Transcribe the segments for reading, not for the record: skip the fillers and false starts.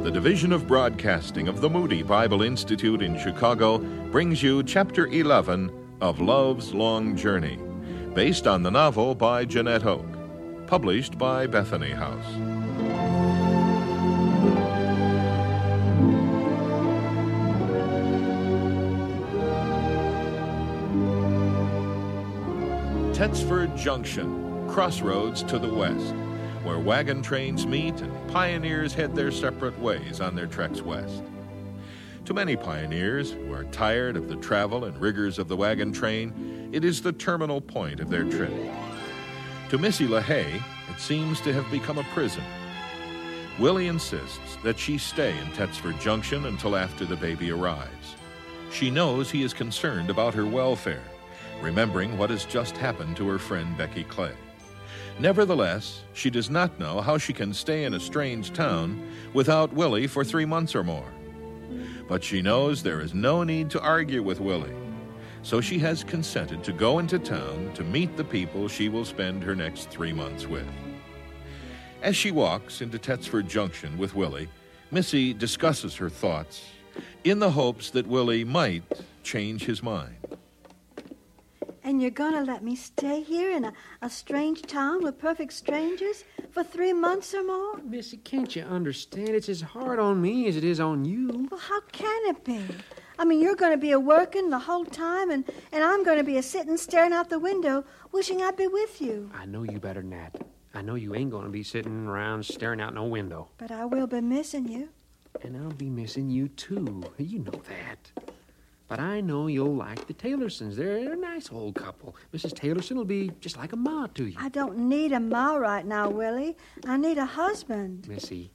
the Division of Broadcasting of the Moody Bible Institute in Chicago brings you Chapter 11 of Love's Long Journey, based on the novel by Jeanette Oke, published by Bethany House. Tettsford Junction, crossroads to the west, where wagon trains meet and pioneers head their separate ways on their treks west. To many pioneers who are tired of the travel and rigors of the wagon train, it is the terminal point of their trip. To Missy LaHaye, it seems to have become a prison. Willie insists that she stay in Tettsford Junction until after the baby arrives. She knows he is concerned about her welfare, remembering what has just happened to her friend Becky Clay. Nevertheless, she does not know how she can stay in a strange town without Willie for 3 months or more. But she knows there is no need to argue with Willie, so she has consented to go into town to meet the people she will spend her next 3 months with. As she walks into Tettsford Junction with Willie, Missy discusses her thoughts in the hopes that Willie might change his mind. And you're going to let me stay here in a strange town with perfect strangers for 3 months or more? Missy, can't you understand? It's as hard on me as it is on you. Well, how can it be? I mean, you're going to be a-working the whole time, and I'm going to be a-sitting staring out the window, wishing I'd be with you. I know you better than that. I know you ain't going to be sitting around staring out no window. But I will be missing you. And I'll be missing you, too. You know that. But I know you'll like the Taylorsons. They're a nice old couple. Mrs. Taylorson will be just like a ma to you. I don't need a ma right now, Willie. I need a husband. Missy.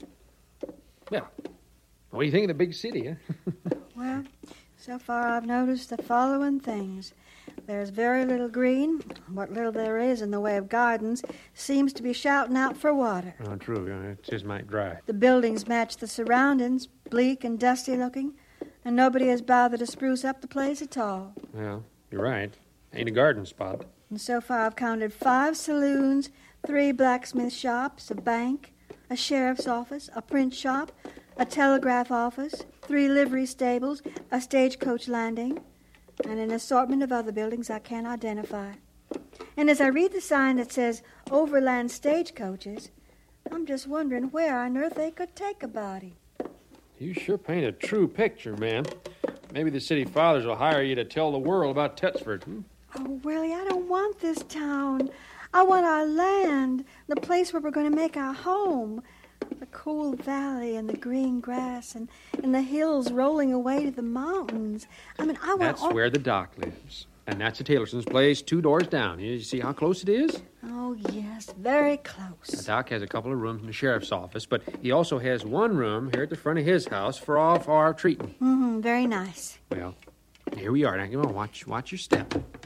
Well, what do you think of the big city, huh? Well, so far I've noticed the following things. There's very little green. What little there is in the way of gardens seems to be shouting out for water. Oh, true. It just might dry. The buildings match the surroundings, bleak and dusty looking. And nobody has bothered to spruce up the place at all. Well, you're right. Ain't a garden spot. And so far I've counted 5 saloons, 3 blacksmith shops, a bank, a sheriff's office, a print shop, a telegraph office, 3 livery stables, a stagecoach landing, and an assortment of other buildings I can't identify. And as I read the sign that says Overland Stagecoaches, I'm just wondering where on earth they could take a body. You sure paint a true picture, man. Maybe the city fathers will hire you to tell the world about Tettsford. Oh, Willie, I don't want this town. I want our land, the place where we're going to make our home. The cool valley and the green grass and the hills rolling away to the mountains. I mean, I want... That's where the doc lives. And that's the Taylorson's place 2 doors down. You see how close it is? Oh, yes, very close. The doc has a couple of rooms in the sheriff's office, but he also has 1 room here at the front of his house for all our treating. Very nice. Well, here we are. Now, come on, watch your step.